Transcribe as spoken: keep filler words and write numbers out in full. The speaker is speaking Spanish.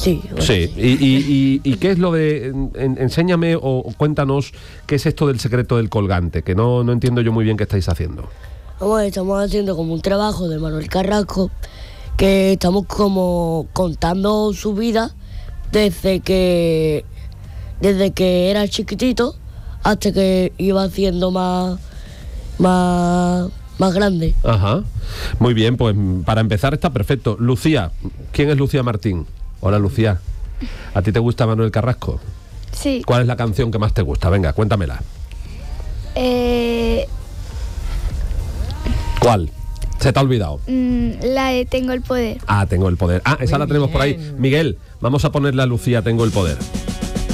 Sí. Bueno, sí. sí. ¿Y, y, y, y qué es lo de...? En, enséñame o, o cuéntanos qué es esto del secreto del colgante, que no, no entiendo yo muy bien qué estáis haciendo. Vamos, estamos haciendo como un trabajo de Manuel Carrasco, que estamos como contando su vida desde que desde que era chiquitito hasta que iba haciendo más más más grande. Ajá. Muy bien, pues para empezar está perfecto. Lucía, ¿quién es Lucía Martín? Hola, Lucía. ¿A ti te gusta Manuel Carrasco? Sí. ¿Cuál es la canción que más te gusta? Venga, cuéntamela. Eh, ¿Cuál? Se te ha olvidado. mm, la de Tengo el poder. Ah, Tengo el poder. Ah, esa Muy la tenemos por ahí. bien. Miguel, vamos a ponerle a Lucía Tengo el poder.